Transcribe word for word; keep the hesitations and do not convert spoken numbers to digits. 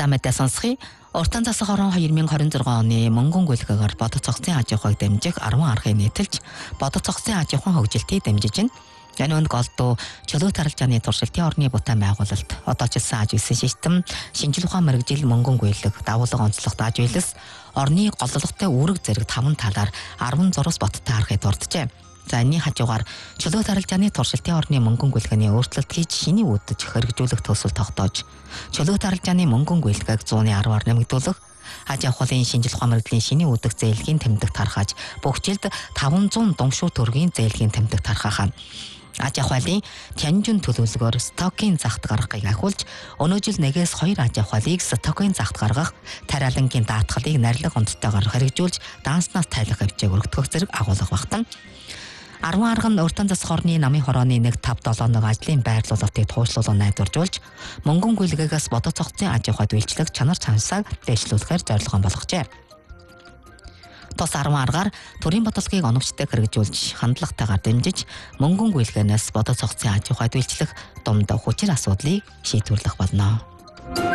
За мэдээ сонсхий. Уртан засаг хорон two thousand twenty-six оны мөнгөн гүйлгээгээр бодит цогцын аж ахуйг дэмжих ten аргыг нийтэлж бодит цогцын аж ахуйн хөгжилтийг дэмжиж байна. Энэ үнд голдуу чөлөө тарилжааны туршилтын орны бүтээн байгуулалт одоочилсан аж үйлсэн систем, шинжлэх ухаан мэргэжил мөнгөн гүйлэг, давуулга онцлогт аж үйлс, орны голлогтой үүрэг зэрэг таван талаар sixteen боттой аргыг дурджээ. За энэний хажуугаар чөлөө тарилжааны туршилтын орны мөнгөн гүйлгээний өөрчлөлт хийж шиний үүдэж хэрэгжүүлэх төсөл тогтоож, чөлөө тарилжааны мөнгөн гүйлгээг one hundred нэмэгдүүлэх, аж ахуйн шинжлэх ухаан мэргэжлийн шиний үүдэх зээлгийн тэмдэг тархаж, бүх жилд five hundred думшуу төгрөгийн зээлгийн тэмдэг тархахаа. Аж ахуйн тянжин төлөвлөгөөр стокийн загт гаргахыг ахиулж, өнөө жил нэгээс two аж ахуйлыг стокийн загт гаргах, тариалангийн даатгалыг нарилга онцтойгоор хэрэгжүүлж, данснаас тайлах хэмжээг өргөдгөх зэрэг агуулга багтана. ten арга нь уртан засаг хорны намын хорооны one five seven one ажлын байрлуулалтыг туушлуулан найдваржуулж, мөнгөн гүйлгээгээс бодит цогцын аж ахуйд үйлчлэх чанар чанарсаа дэвшлүүлэхээр зорилгон болгожээ. Тус ten аргаар төрийн бодлогыг оновчтой хэрэгжүүлж, хандлагатайгаар дэмжиж, мөнгөн гүйлгээнээс бодит цогцын аж ахуйд үйлчлэх дунд хүчээр асуудлыг шийдвэрлэх болно.